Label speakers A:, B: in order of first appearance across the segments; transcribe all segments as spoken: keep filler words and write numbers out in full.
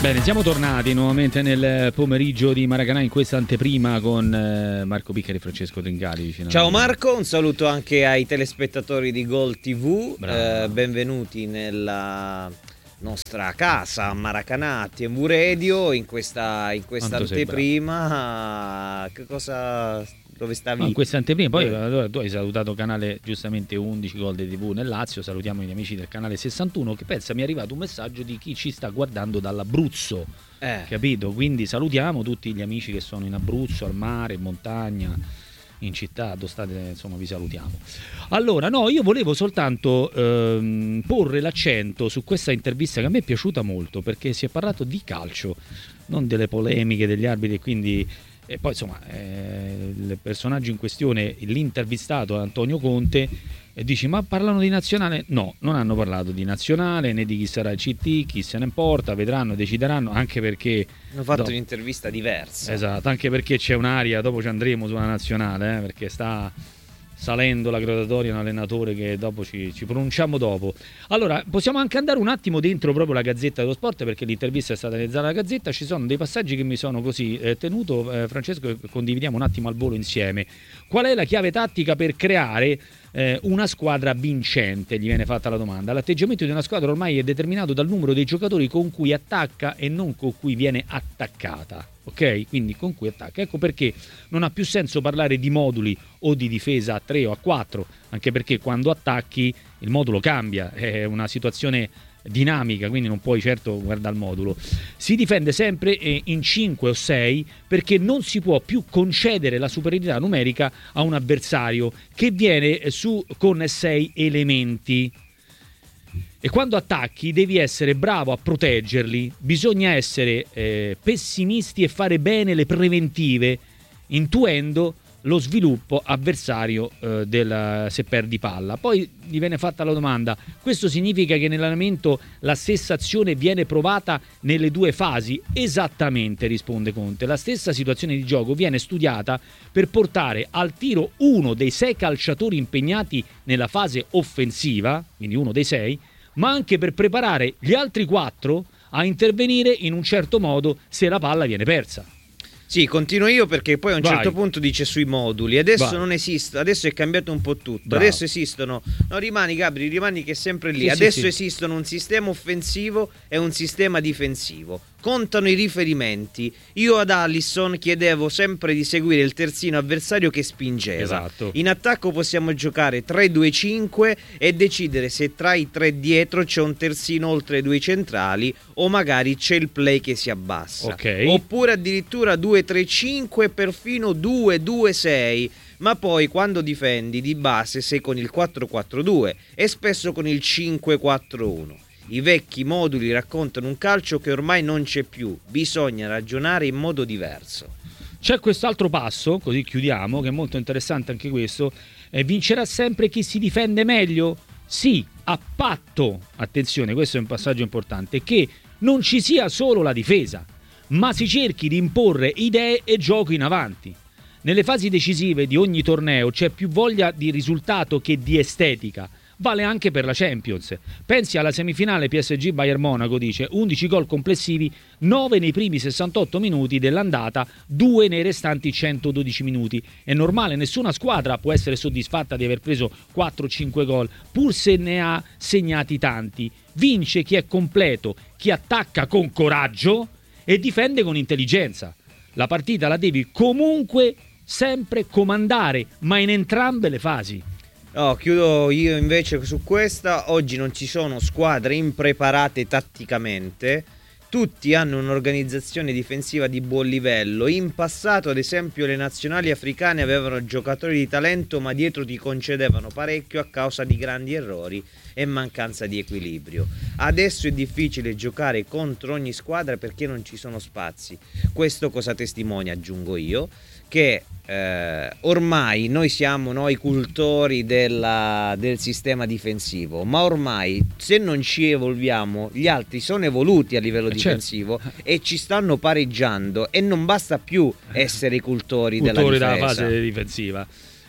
A: Bene, siamo tornati nuovamente nel pomeriggio di Maracanã in questa anteprima con eh, Marco Biccari e Francesco Tringali.
B: Ciao Marco, un saluto anche ai telespettatori di Gol tivù, eh, benvenuti nella nostra casa Maracanã T V Radio in questa, in questa anteprima. Che cosa... dove stavi?
A: No, in questa anteprima, poi allora, tu hai salutato canale giustamente undici Gol di tivù nel Lazio, salutiamo gli amici del canale sessantuno, che pensa mi è arrivato un messaggio di chi ci sta guardando dall'Abruzzo, eh. capito? Quindi salutiamo tutti gli amici che sono in Abruzzo, al mare, in montagna, in città, dove state, insomma vi salutiamo. Allora, no, io volevo soltanto ehm, porre l'accento su questa intervista che a me è piaciuta molto, perché si è parlato di calcio, non delle polemiche degli arbitri, quindi... E poi insomma eh, il personaggio in questione, l'intervistato Antonio Conte, e dici ma parlano di nazionale? No, non hanno parlato di nazionale né di chi sarà il C T, chi se ne importa, vedranno, decideranno, anche perché
B: hanno fatto
A: do...
B: un'intervista diversa.
A: Esatto, anche perché c'è un'aria, dopo ci andremo sulla nazionale, eh, perché sta salendo la graduatoria un allenatore che dopo ci, ci pronunciamo dopo. Allora, possiamo anche andare un attimo dentro proprio la Gazzetta dello Sport, perché l'intervista è stata realizzata alla Gazzetta, ci sono dei passaggi che mi sono così eh, tenuto, eh, Francesco, condividiamo un attimo al volo insieme. Qual è la chiave tattica per creare eh, una squadra vincente? Gli viene fatta la domanda. L'atteggiamento di una squadra ormai è determinato dal numero dei giocatori con cui attacca e non con cui viene attaccata. Ok? Quindi con cui attacca. Ecco perché non ha più senso parlare di moduli o di difesa a tre o a quattro, anche perché quando attacchi il modulo cambia, è una situazione dinamica, quindi non puoi certo guardare il modulo. Si difende sempre in cinque o sei perché non si può più concedere la superiorità numerica a un avversario che viene su con sei elementi. E quando attacchi devi essere bravo a proteggerli, bisogna essere eh, pessimisti e fare bene le preventive, intuendo lo sviluppo avversario eh, del, se perdi palla. Poi gli viene fatta la domanda: questo significa che nell'allenamento la stessa azione viene provata nelle due fasi? Esattamente, risponde Conte. La stessa situazione di gioco viene studiata per portare al tiro uno dei sei calciatori impegnati nella fase offensiva, quindi uno dei sei, ma anche per preparare gli altri quattro a intervenire in un certo modo se la palla viene persa.
B: Sì, continuo io perché poi a un
A: Vai.
B: certo punto dice sui moduli. Adesso
A: Vai.
B: non esiste, adesso è cambiato un po' tutto.
A: Bravo.
B: Adesso esistono, no rimani Gabri, rimani che è sempre lì.
A: Sì,
B: adesso
A: sì, sì.
B: esistono un sistema offensivo e un sistema difensivo. Contano i riferimenti. Io ad Alisson chiedevo sempre di seguire il terzino avversario che spingeva.
A: Esatto.
B: In attacco possiamo giocare tre due cinque e decidere se tra i tre dietro c'è un terzino oltre due centrali o magari c'è il play che si abbassa.
A: Ok.
B: Oppure addirittura due tre cinque, perfino due due sei. Ma poi quando difendi di base sei con il quattro quattro due e spesso con il cinque quattro uno. I vecchi moduli raccontano un calcio che ormai non c'è più, bisogna ragionare in modo diverso.
A: C'è quest'altro passo, così chiudiamo, che è molto interessante anche questo. Eh, vincerà sempre chi si difende meglio? Sì, a patto, attenzione, questo è un passaggio importante, che non ci sia solo la difesa, ma si cerchi di imporre idee e gioco in avanti. Nelle fasi decisive di ogni torneo c'è più voglia di risultato che di estetica. Vale anche per la Champions. Pensi alla semifinale P S G Bayern Monaco, dice undici gol complessivi, nove nei primi sessantotto minuti dell'andata, due nei restanti centododici minuti. È normale, nessuna squadra può essere soddisfatta di aver preso quattro cinque gol, pur se ne ha segnati tanti. Vince chi è completo, chi attacca con coraggio e difende con intelligenza. La partita la devi comunque sempre comandare, ma in entrambe le fasi.
B: No, chiudo io invece su questa. Oggi non ci sono squadre impreparate tatticamente, tutti hanno un'organizzazione difensiva di buon livello. In passato, ad esempio, le nazionali africane avevano giocatori di talento, ma dietro ti concedevano parecchio a causa di grandi errori e mancanza di equilibrio. Adesso è difficile giocare contro ogni squadra perché non ci sono spazi. Questo cosa testimonia, aggiungo io, che eh, ormai noi siamo noi cultori della, del sistema difensivo, ma ormai se non ci evolviamo gli altri sono evoluti a livello eh difensivo, certo, e ci stanno pareggiando, e non basta più essere cultori, cultori della difesa.
A: della fase difensiva.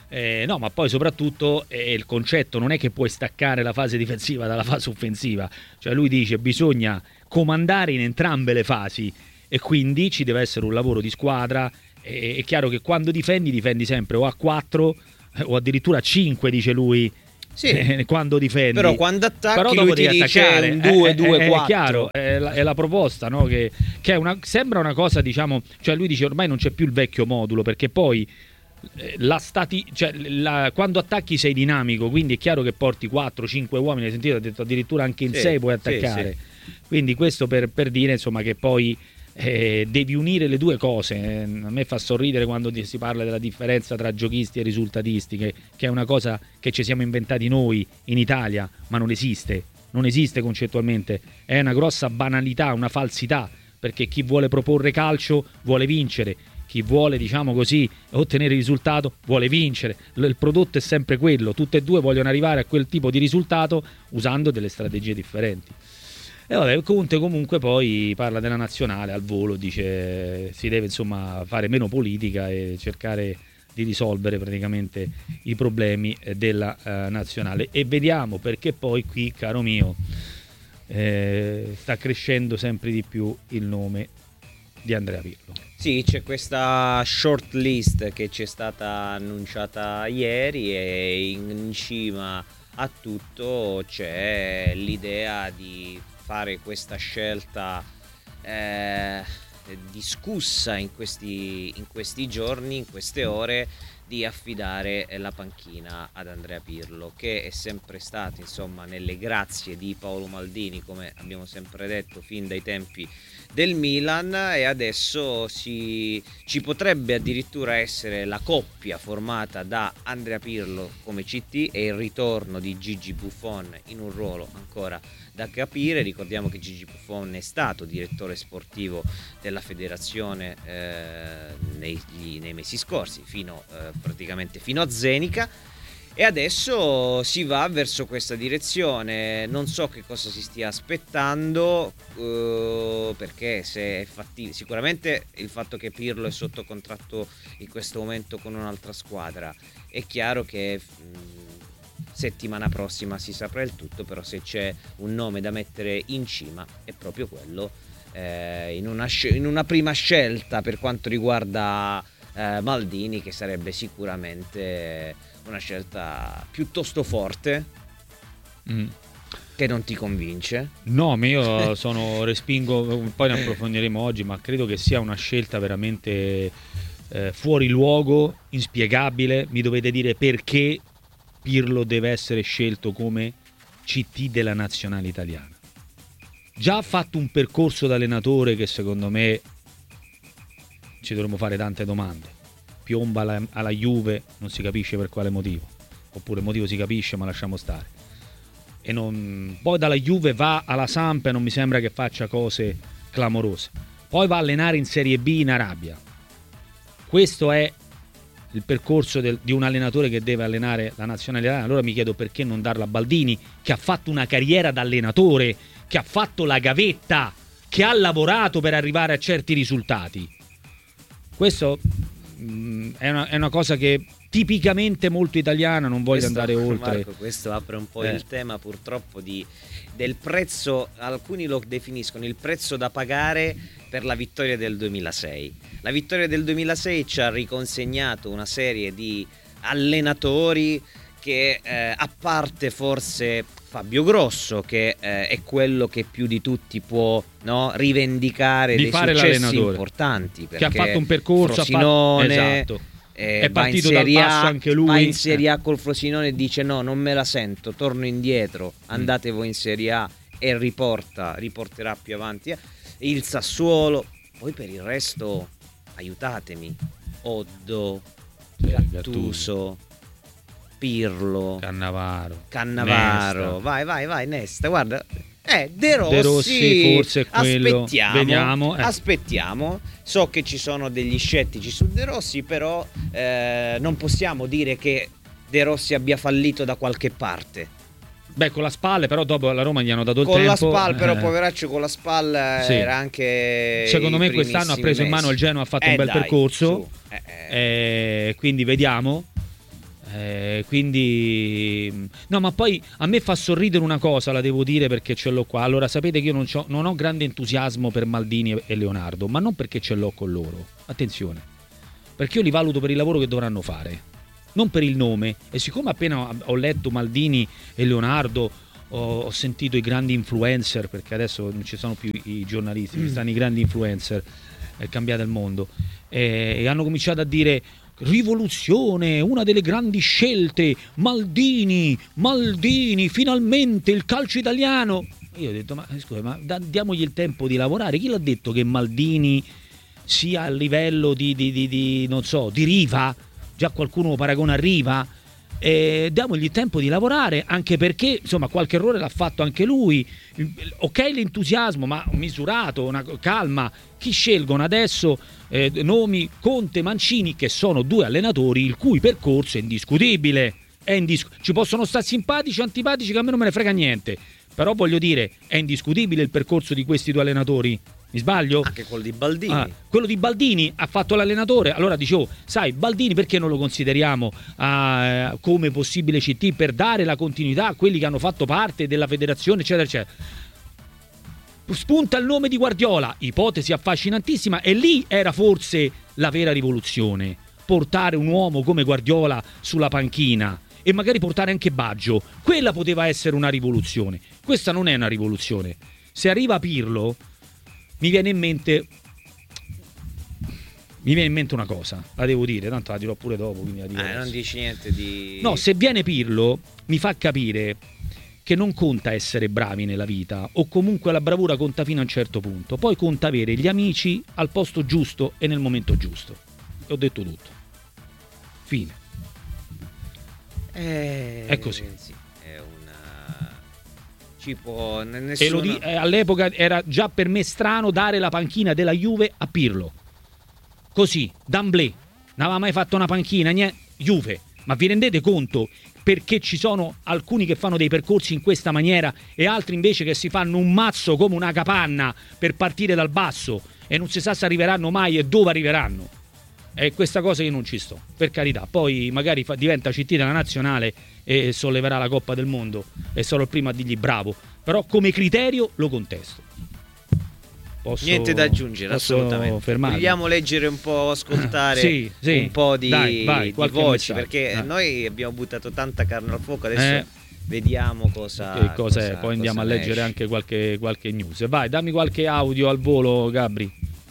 A: Eh, no, ma poi soprattutto eh, il concetto non è che puoi staccare la fase difensiva dalla fase offensiva, cioè lui dice bisogna comandare in entrambe le fasi e quindi ci deve essere un lavoro di squadra. E, è chiaro che quando difendi difendi sempre o a quattro eh, o addirittura a cinque, dice lui.
B: Sì,
A: eh, quando difendi,
B: però quando attacchi
A: però
B: lui
A: dopo
B: ti
A: devi
B: dice
A: attaccare.
B: un due
A: è,
B: due
A: è,
B: quattro.
A: È chiaro, è la, è la proposta, no? che, che è una, sembra una cosa, diciamo, cioè lui dice ormai non c'è più il vecchio modulo, perché poi eh, la stati, cioè, la, quando attacchi sei dinamico, quindi è chiaro che porti quattro cinque uomini, hai sentito, ha detto addirittura anche in
B: Sì,
A: sei puoi
B: sì,
A: attaccare,
B: sì.
A: Quindi questo per, per dire insomma che poi Eh, devi unire le due cose. Eh, a me fa sorridere quando si parla della differenza tra giochisti e risultatisti, che, che è una cosa che ci siamo inventati noi in Italia, ma non esiste, non esiste concettualmente, è una grossa banalità, una falsità, perché chi vuole proporre calcio vuole vincere, chi vuole, diciamo così, ottenere il risultato vuole vincere, il prodotto è sempre quello, tutte e due vogliono arrivare a quel tipo di risultato usando delle strategie differenti. E vabbè, Conte comunque poi parla della nazionale al volo, dice si deve insomma fare meno politica e cercare di risolvere praticamente i problemi della uh, nazionale. E vediamo perché poi qui, caro mio, eh, sta crescendo sempre di più il nome di Andrea Pirlo.
B: Sì, c'è questa short list che ci è stata annunciata ieri e in cima a tutto c'è l'idea di fare questa scelta eh, discussa in questi, in questi giorni, in queste ore, di affidare la panchina ad Andrea Pirlo, che è sempre stato insomma nelle grazie di Paolo Maldini, come abbiamo sempre detto fin dai tempi del Milan, e adesso si, ci potrebbe addirittura essere la coppia formata da Andrea Pirlo come C T e il ritorno di Gigi Buffon in un ruolo ancora da capire. Ricordiamo che Gigi Buffon è stato direttore sportivo della federazione eh, nei, nei mesi scorsi, fino eh, praticamente fino a Zenica, e adesso si va verso questa direzione. Non so che cosa si stia aspettando, eh, perché se è fattibile, sicuramente il fatto che Pirlo è sotto contratto in questo momento con un'altra squadra, è chiaro che mh, settimana prossima si saprà il tutto, però se c'è un nome da mettere in cima è proprio quello, eh, in, una sc- in una prima scelta per quanto riguarda eh, Maldini, che sarebbe sicuramente una scelta piuttosto forte. Mm. Che non ti convince?
A: No, ma io sono respingo, poi ne approfondiremo oggi, ma credo che sia una scelta veramente eh, fuori luogo, inspiegabile. Mi dovete dire perché Pirlo deve essere scelto come C T della nazionale italiana. Già ha fatto un percorso da allenatore che secondo me ci dovremmo fare tante domande. Piomba alla, alla Juve, non si capisce per quale motivo, oppure il motivo si capisce ma lasciamo stare. E non... Poi dalla Juve va alla Samp e non mi sembra che faccia cose clamorose. Poi va a allenare in Serie B in Arabia. Questo è il percorso del, di un allenatore che deve allenare la nazionale italiana. Allora mi chiedo perché non darla a Baldini, che ha fatto una carriera da allenatore, che ha fatto la gavetta, che ha lavorato per arrivare a certi risultati. Questo mh, è, una, è una cosa che tipicamente molto italiana, non voglio questo, andare oltre.
B: Marco, questo apre un po'
A: eh.
B: il tema purtroppo di, del prezzo, alcuni lo definiscono il prezzo da pagare per la vittoria del duemilasei. La vittoria del duemilasei ci ha riconsegnato una serie di allenatori che, eh, a parte forse Fabio Grosso, che eh, è quello che più di tutti può, no, rivendicare
A: di
B: dei
A: fare
B: successi importanti,
A: che ha fatto un percorso,
B: Frosinone,
A: ha fatto, esatto.
B: Eh,
A: è partito dal basso anche lui,
B: va in Serie A col Frosinone e dice no, non me la sento, torno indietro, andate mm. voi in Serie A, e riporta, riporterà più avanti il Sassuolo. Poi per il resto aiutatemi: Oddo, cioè, Gattuso, Pirlo,
A: Cannavaro,
B: Cannavaro,
A: Nesta. vai
B: vai vai Nesta, guarda. Eh, De Rossi,
A: De Rossi forse è quello.
B: Aspettiamo,
A: Vediamo, eh.
B: aspettiamo. So che ci sono degli scettici su De Rossi, però eh, non possiamo dire che De Rossi abbia fallito da qualche parte.
A: Beh, con la spalla, però dopo alla Roma gli hanno dato il
B: con
A: tempo.
B: Con la spalla, però
A: eh.
B: poveraccio con la spalla sì. Era anche
A: secondo me quest'anno ha preso
B: mesi.
A: in mano il Genoa, ha fatto
B: eh
A: un bel
B: dai,
A: percorso,
B: eh, eh.
A: Eh, quindi vediamo. Eh, quindi no, ma poi a me fa sorridere una cosa, la devo dire perché ce l'ho qua. Allora, sapete che io non, c'ho, non ho grande entusiasmo per Maldini e Leonardo, ma non perché ce l'ho con loro, attenzione, perché io li valuto per il lavoro che dovranno fare, non per il nome. E siccome appena ho letto Maldini e Leonardo, ho, ho sentito i grandi influencer, perché adesso non ci sono più i giornalisti, ci stanno i grandi influencer, è cambiato il mondo, e, e hanno cominciato a dire rivoluzione, una delle grandi scelte, Maldini, Maldini, finalmente il calcio italiano. Io ho detto, ma scusa, ma diamogli il tempo di lavorare. Chi l'ha detto che Maldini sia a livello di, di, di, di non so, di Riva? Già qualcuno lo paragona a Riva? Eh, diamogli il tempo di lavorare, anche perché insomma qualche errore l'ha fatto anche lui. Ok, l'entusiasmo, ma misurato, una calma. Chi scelgono adesso? Eh, nomi Conte, Mancini, che sono due allenatori il cui percorso è indiscutibile. È indiscu- ci possono stare simpatici o antipatici, che a me non me ne frega niente, però voglio dire, è indiscutibile il percorso di questi due allenatori. Mi sbaglio?
B: Anche quello di Baldini.
A: Ah, quello di Baldini ha fatto l'allenatore. Allora dicevo, sai, Baldini perché non lo consideriamo uh, come possibile C T per dare la continuità a quelli che hanno fatto parte della federazione, eccetera, eccetera. Spunta il nome di Guardiola, ipotesi affascinantissima, e lì era forse la vera rivoluzione. Portare un uomo come Guardiola sulla panchina e magari portare anche Baggio. Quella poteva essere una rivoluzione. Questa non è una rivoluzione. Se arriva Pirlo, mi viene in mente mi viene in mente una cosa, la devo dire, tanto la dirò pure dopo, quindi la dirò
B: eh, non dici niente di...
A: No, se viene Pirlo mi fa capire che non conta essere bravi nella vita, o comunque la bravura conta fino a un certo punto, poi conta avere gli amici al posto giusto e nel momento giusto. E ho detto tutto. Fine.
B: Eh,
A: è così.
B: Sì, è una... Tipo, nessuno...
A: E lo di... eh, all'epoca era già per me strano dare la panchina della Juve a Pirlo. Così, d'amblè. Non aveva mai fatto una panchina, niente. Juve. Ma vi rendete conto perché ci sono alcuni che fanno dei percorsi in questa maniera e altri invece che si fanno un mazzo come una capanna per partire dal basso e non si sa se arriveranno mai e dove arriveranno? E questa cosa io non ci sto, per carità. Poi magari fa, diventa C T della nazionale e solleverà la Coppa del Mondo e sarò il primo a dirgli bravo, però come criterio lo contesto. Posso,
B: Niente da aggiungere, assolutamente.
A: Fermarmi.
B: Vogliamo leggere un po', ascoltare
A: sì, sì.
B: un po' di,
A: Dai, vai,
B: di voci,
A: messaggio.
B: perché
A: Dai.
B: Noi abbiamo buttato tanta carne al fuoco, adesso
A: eh.
B: vediamo cosa,
A: che cosa è,
B: cosa,
A: poi andiamo
B: cosa
A: a leggere
B: esce.
A: anche qualche, qualche news. Vai, dammi qualche audio al volo, Gabri.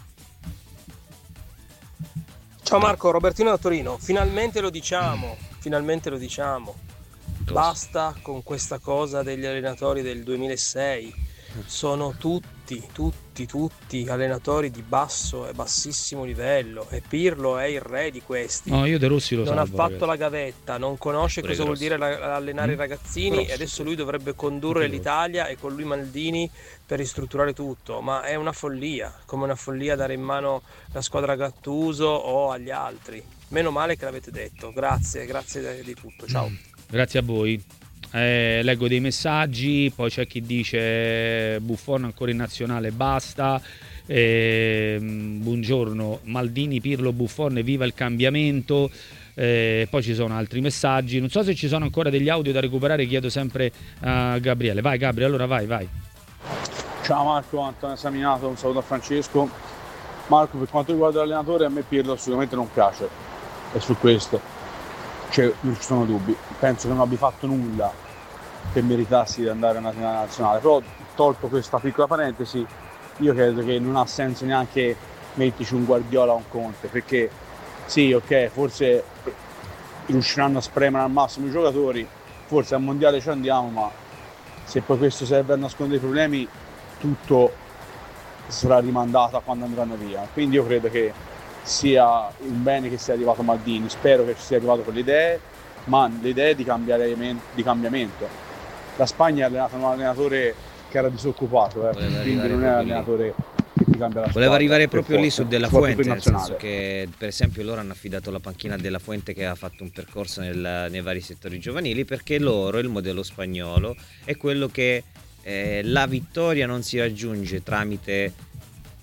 C: Ciao Marco, Robertino da Torino. Finalmente lo diciamo, finalmente lo diciamo. Basta con questa cosa degli allenatori del duemilasei. Sono tutti, tutti, tutti allenatori di basso e bassissimo livello e Pirlo è il re di questi.
A: No, io De Rossi lo
C: non
A: salvo,
C: ha fatto
A: ragazzi.
C: la gavetta, non conosce
B: Pure
C: cosa vuol dire la- allenare
A: Mm.
C: i ragazzini
A: Rossi,
C: e adesso
A: sì.
C: lui dovrebbe condurre
A: Anche
C: l'Italia e con lui Maldini per ristrutturare tutto, ma è una follia, come una follia dare in mano la squadra a Gattuso o agli altri. Meno male che l'avete detto, grazie, grazie di tutto, ciao.
A: Grazie a voi. Eh, leggo dei messaggi, poi c'è chi dice Buffon ancora in nazionale, basta. Eh, buongiorno, Maldini, Pirlo, Buffon, viva il cambiamento. Eh, poi ci sono altri messaggi, non so se ci sono ancora degli audio da recuperare, chiedo sempre a Gabriele. Vai Gabri, allora vai, vai.
D: Ciao Marco, Antonio Saminato, un saluto a Francesco. Marco, per quanto riguarda l'allenatore, a me Pirlo assolutamente non piace, e su questo cioè, non ci sono dubbi. Penso che non abbia fatto nulla che meritassi di andare alla nazionale, però tolto questa piccola parentesi, io credo che non ha senso neanche metterci un Guardiola o un Conte, perché sì, ok, forse riusciranno a spremere al massimo i giocatori, forse al mondiale ci andiamo, ma se poi questo serve a nascondere i problemi, tutto sarà rimandato a quando andranno via. Quindi io credo che sia un bene che sia arrivato Maldini, spero che sia arrivato con le idee, ma le idee di, di cambiamento. La Spagna ha allenato un allenatore che era disoccupato, eh, quindi non è un allenatore che ti cambia la squadra.
B: Voleva arrivare proprio lì
D: forza,
B: su Della
D: soprattutto
B: Fuente,
D: in
B: nel senso
D: nazionale.
B: che per esempio loro hanno affidato la panchina a Della Fuente, che ha fatto un percorso nel, nei vari settori giovanili, perché loro, il modello spagnolo, è quello che eh, la vittoria non si raggiunge tramite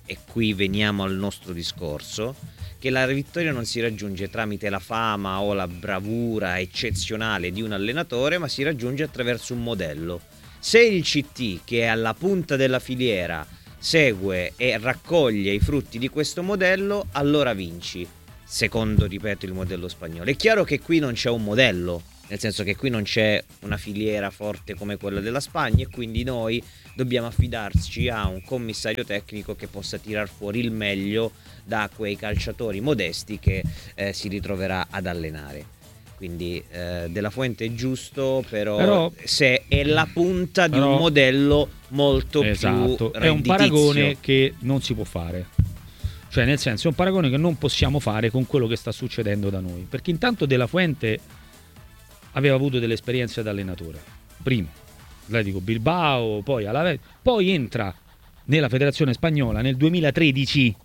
B: e qui veniamo al nostro discorso, che la vittoria non si raggiunge tramite la fama o la bravura eccezionale di un allenatore, ma si raggiunge attraverso un modello. Se il C T, che è alla punta della filiera, segue e raccoglie i frutti di questo modello, allora vinci. Secondo, ripeto, il modello spagnolo. È chiaro che qui non c'è un modello, nel senso che qui non c'è una filiera forte come quella della Spagna, e quindi noi dobbiamo affidarci a un commissario tecnico che possa tirar fuori il meglio da quei calciatori modesti che eh, si ritroverà ad allenare. Quindi eh, De La Fuente è giusto, però, però se è la punta di un modello molto
A: esatto,
B: più
A: è un paragone che non si può fare. Cioè, nel senso, è un paragone che non possiamo fare con quello che sta succedendo da noi, perché intanto De La Fuente aveva avuto delle esperienze da allenatore, prima Atletico Bilbao, poi alla poi entra nella federazione spagnola nel duemilatredici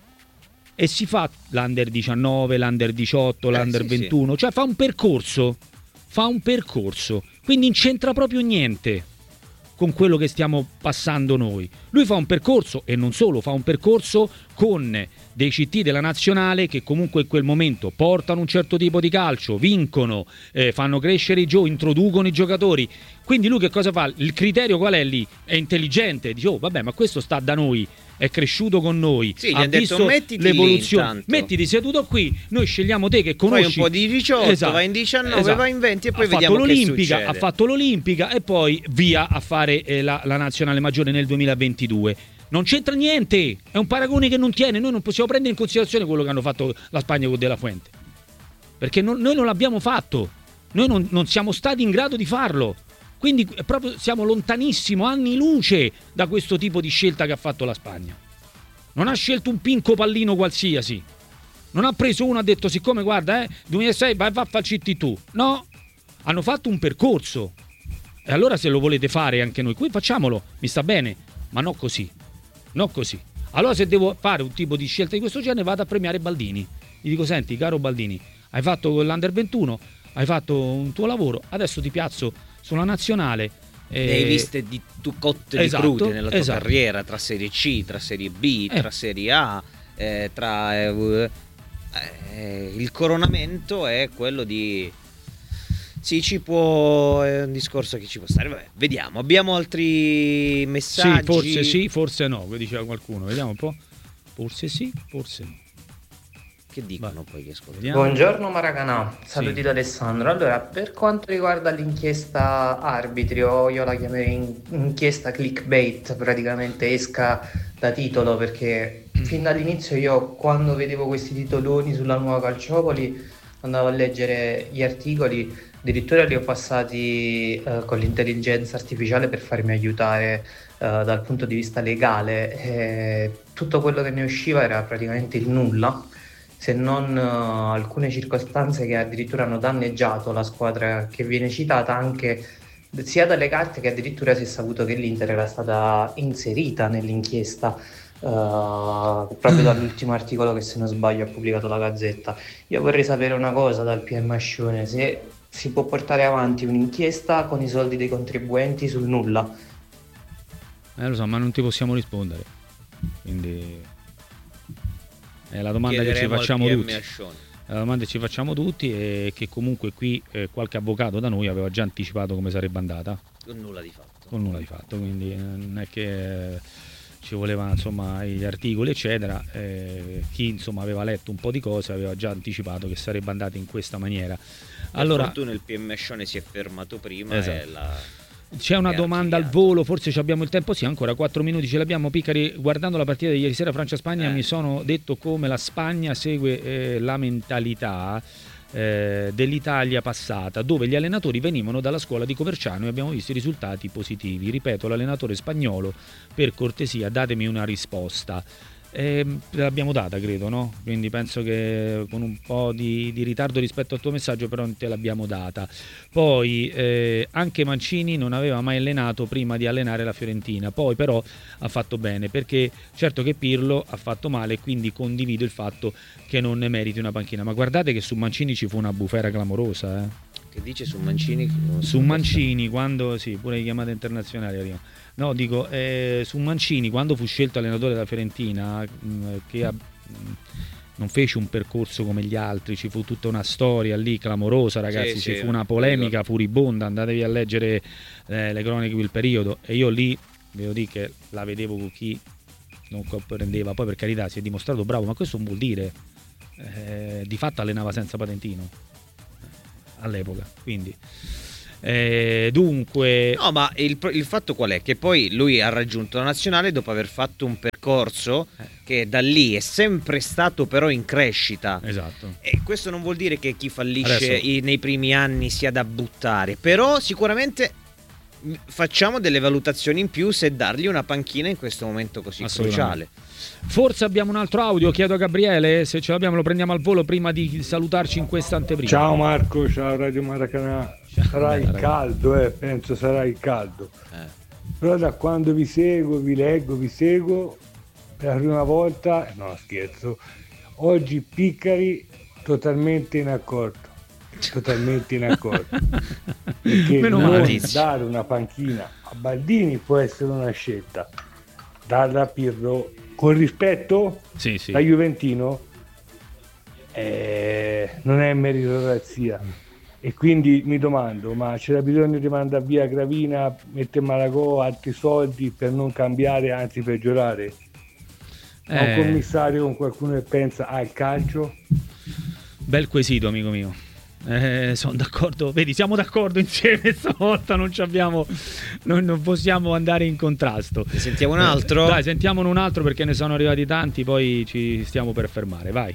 A: e si fa l'Under diciannove, l'Under diciotto, eh, l'Under sì, ventuno, sì. Cioè fa un percorso, fa un percorso, quindi non c'entra proprio niente con quello che stiamo passando noi. Lui fa un percorso, e non solo, fa un percorso con dei C T della nazionale che comunque in quel momento portano un certo tipo di calcio, vincono, eh, fanno crescere i giochi, introducono i giocatori. Quindi lui che cosa fa? Il criterio qual è lì? È intelligente, dice oh vabbè, ma questo sta da noi, è cresciuto con noi,
B: sì,
A: ha visto
B: detto,
A: l'evoluzione, mettiti seduto qui, noi scegliamo te che conosci,
B: poi un po' di diciotto, esatto, vai in diciannove, esatto, vai in venti e poi ha vediamo che succede.
A: Ha fatto l'Olimpica e poi via a fare eh, la, la nazionale maggiore nel duemilaventidue. Non c'entra niente, è un paragone che non tiene, noi non possiamo prendere in considerazione quello che hanno fatto la Spagna con De La Fuente, perché non, noi non l'abbiamo fatto, noi non, non siamo stati in grado di farlo. Quindi proprio siamo lontanissimo, anni luce, da questo tipo di scelta che ha fatto la Spagna. Non ha scelto un pinco pallino qualsiasi. Non ha preso uno e ha detto siccome guarda, eh, duemilasei vai va a fare C T tu. No, hanno fatto un percorso. E allora se lo volete fare anche noi qui facciamolo, mi sta bene, ma non così. Non così. Allora se devo fare un tipo di scelta di questo genere vado a premiare Baldini. Gli dico senti caro Baldini, hai fatto l'Under ventuno, hai fatto un tuo lavoro, adesso ti piazzo sulla nazionale.
B: Eh, ne hai viste di tu cotte
A: esatto,
B: di crude nella tua
A: esatto.
B: carriera, tra Serie C, tra Serie B,
A: eh.
B: tra Serie A, eh, tra eh, eh, il coronamento è quello di sì, ci può, è un discorso che ci può stare. Vabbè, vediamo, abbiamo altri messaggi?
A: Sì, forse sì, forse no, diceva qualcuno, vediamo un po'. Forse sì, forse no.
B: Che dicono poi che ascoltiamo?
E: Buongiorno Maracanà, saluti
A: sì.
E: da Alessandro. Allora, per quanto riguarda l'inchiesta arbitri, o io la chiamerei inchiesta clickbait, praticamente esca da titolo, perché fin dall'inizio io quando vedevo questi titoloni sulla nuova Calciopoli andavo a leggere gli articoli, addirittura li ho passati eh, con l'intelligenza artificiale per farmi aiutare eh, dal punto di vista legale, e tutto quello che ne usciva era praticamente il nulla, se non uh, alcune circostanze che addirittura hanno danneggiato la squadra che viene citata, anche sia dalle carte che addirittura si è saputo che l'Inter era stata inserita nell'inchiesta uh, proprio dall'ultimo articolo che, se non sbaglio, ha pubblicato la Gazzetta. Io vorrei sapere una cosa dal P M Ascione: se si può portare avanti un'inchiesta con i soldi dei contribuenti sul nulla.
A: Eh lo so, ma non ti possiamo rispondere, quindi è la domanda che ci facciamo tutti. La domanda che ci facciamo tutti è che comunque qui eh, qualche avvocato da noi aveva già anticipato come sarebbe andata.
B: Con nulla di fatto.
A: Con nulla di fatto, quindi eh, non è che eh, ci voleva insomma gli articoli eccetera. Eh, chi insomma aveva letto un po' di cose aveva già anticipato che sarebbe andata in questa maniera. Allora,
B: per fortuna il P M Ascione si è fermato prima.
A: Esatto.
B: E la...
A: C'è una domanda al volo, forse ci abbiamo il tempo, sì, ancora quattro minuti ce l'abbiamo. Piccari, guardando la partita di ieri sera Francia-Spagna, eh. mi sono detto come la Spagna segue eh, la mentalità eh, dell'Italia passata, dove gli allenatori venivano dalla scuola di Coverciano e abbiamo visto i risultati positivi. Ripeto, l'allenatore spagnolo, per cortesia datemi una risposta. Eh, l'abbiamo data, credo, no? Quindi penso che con un po' di, di ritardo rispetto al tuo messaggio, però te l'abbiamo data. Poi eh, anche Mancini non aveva mai allenato prima di allenare la Fiorentina, poi però ha fatto bene, perché certo che Pirlo ha fatto male, quindi condivido il fatto che non ne meriti una panchina. Ma guardate che su Mancini ci fu una bufera clamorosa, eh?
B: Che dice su Mancini?
A: Su Mancini quando sì, pure le chiamate internazionali arrivano. No, dico eh, su Mancini quando fu scelto allenatore della Fiorentina, mh, che ha, mh, non fece un percorso come gli altri, ci fu tutta una storia lì clamorosa, ragazzi,
B: sì,
A: ci
B: sì,
A: fu una polemica furibonda, andatevi a leggere eh, le croniche di quel periodo, e io lì devo dire che la vedevo con chi non comprendeva. Poi per carità si è dimostrato bravo, ma questo non vuol dire eh, di fatto allenava senza patentino all'epoca, quindi eh, dunque
B: no, ma il, il fatto qual è? Che poi lui ha raggiunto la nazionale dopo aver fatto un percorso
A: eh.
B: che da lì è sempre stato però in crescita.
A: Esatto.
B: E questo non vuol dire che chi fallisce
A: Adesso...
B: i, nei primi anni sia da buttare, però sicuramente facciamo delle valutazioni in più se dargli una panchina in questo momento così cruciale.
A: Forse abbiamo un altro audio, chiedo a Gabriele se ce l'abbiamo, lo prendiamo al volo prima di salutarci in questa anteprima.
F: Ciao Marco, ciao Radio Maracanã. Sarà il caldo, eh, penso sarà il caldo.
B: Eh.
F: Però da quando vi seguo, vi leggo, vi seguo per la prima volta, no scherzo, oggi Piccari totalmente in accordo. Totalmente in accordo. Perché
A: Meno
F: non
A: male.
F: dare una panchina a Baldini può essere una scelta. Darla a Pirlo con rispetto
A: sì, sì.
F: da Juventino eh, non è meritocrazia. E quindi mi domando, ma c'era bisogno di mandare via Gravina, mettere Malagò, altri soldi per non cambiare, anzi peggiorare? Eh. Un commissario con qualcuno che pensa al calcio?
A: Bel quesito, amico mio. Eh, sono d'accordo, vedi, siamo d'accordo insieme stavolta, non ci abbiamo, non, non possiamo andare in contrasto.
B: Ne sentiamo un altro?
A: Eh, dai, sentiamone un altro perché ne sono arrivati tanti, poi ci stiamo per fermare, vai.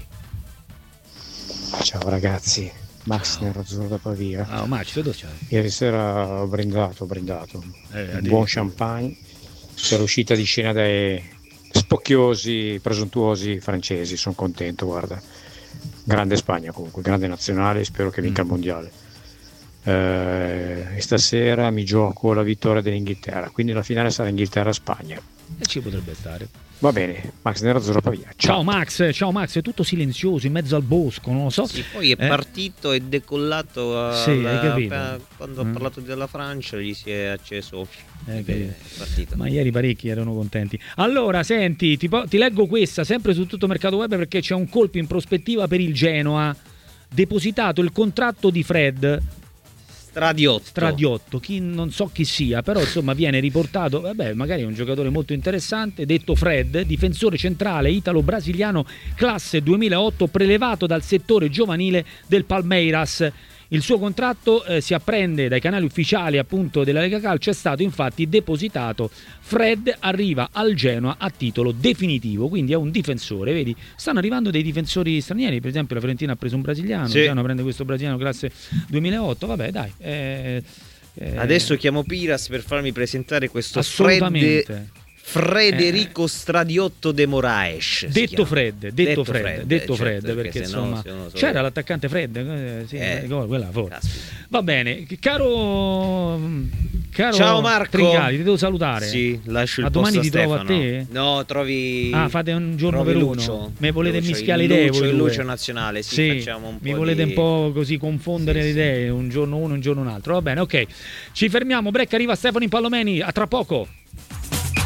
G: Ciao ragazzi, Max Nerazzurro da Pavia.
A: Ah, Max, dove c'hai?
G: Ieri sera ho brindato, ho brindato,
A: Eh,
G: un buon champagne per l'uscita di scena dai spocchiosi, presuntuosi francesi, sono contento, guarda. Grande Spagna comunque, grande nazionale, spero che vinca mm. il mondiale. Eh, e stasera mi gioco la vittoria dell'Inghilterra, quindi la finale sarà Inghilterra-Spagna.
A: E ci potrebbe stare.
G: Va bene, Max Nerazzurro Pavia. Ciao.
A: Ciao Max, ciao Max, è tutto silenzioso in mezzo al bosco, non lo so.
B: Sì, poi è
A: eh?
B: partito e decollato a,
A: sì, hai capito?
B: a, quando mm. ha parlato della Francia gli si è acceso.
A: Eh,
B: è partito.
A: Ma ieri parecchi erano contenti. Allora, senti, ti, ti leggo questa sempre su Tutto Mercato Web perché c'è un colpo in prospettiva per il Genoa. Depositato il contratto di Fred
B: Stradiotto.
A: Stradiotto, chi non so chi sia, però insomma viene riportato, vabbè, magari è un giocatore molto interessante, detto Fred, difensore centrale italo-brasiliano classe duemilaotto, prelevato dal settore giovanile del Palmeiras. Il suo contratto eh, si apprende dai canali ufficiali appunto della Lega Calcio, è stato infatti depositato. Fred arriva al Genoa a titolo definitivo, quindi è un difensore, vedi? Stanno arrivando dei difensori stranieri, per esempio la Fiorentina ha preso un brasiliano,
B: sì.
A: il Genoa prende questo brasiliano classe duemilaotto, vabbè dai. Eh, eh,
B: Adesso chiamo Piras per farmi presentare questo
A: assolutamente.
B: Fred... Frederico Stradiotto de Moraes.
A: Detto Fred, detto, detto Fred, Fred, detto Fred,
B: certo,
A: perché, perché insomma
B: no,
A: c'era so l'attaccante Fred, eh, sì,
B: eh,
A: quella fuori. Va bene, caro, caro
B: ciao Marco.
A: Trincali, ti devo salutare.
B: Sì, lascio il
A: Ma domani ti
B: Stefano.
A: trovo a te?
B: No, trovi.
A: Ah, fate un giorno
B: trovi
A: per
B: Lucio.
A: uno. Me volete
B: Lucio,
A: mischiare le idee?
B: Lucio,
A: voi
B: il
A: due?
B: Lucio nazionale, sì,
A: sì,
B: facciamo un po'
A: mi volete
B: di...
A: un po' così confondere sì, le idee, sì. Un giorno uno, un giorno un altro. Va bene, ok. Ci fermiamo, break, arriva Stefano Impallomeni, a tra poco.